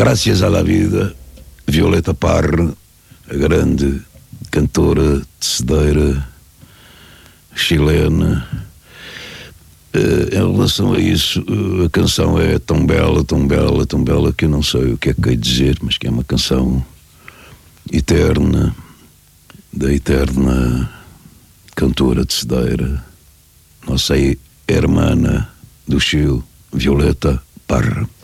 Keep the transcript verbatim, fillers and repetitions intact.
Graças à la vida, Violeta Parra, a grande cantora, tecedeira chilena. Uh, em relação a isso, uh, a canção é tão bela, tão bela, tão bela que eu não sei o que é que hei de dizer, mas que é uma canção eterna, da eterna cantora tecedeira, nossa hermana do Chile, Violeta Parra.